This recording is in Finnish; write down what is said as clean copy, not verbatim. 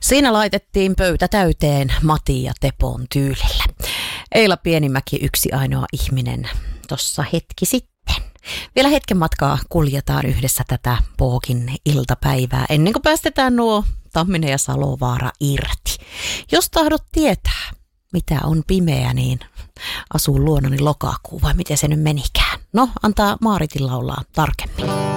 Siinä laitettiin pöytä täyteen Mati ja Tepon tyylillä. Eila Pienimäki yksi ainoa ihminen tossa hetki sitten. Vielä hetken matkaa kuljetaan yhdessä tätä Pookin iltapäivää ennen kuin päästetään nuo Tamminen ja Salovaara irti. Jos tahdot tietää, mitä on pimeä, niin asuu luonani lokakuu vai miten se nyt menikään. No, antaa Maaritin laulaa tarkemmin.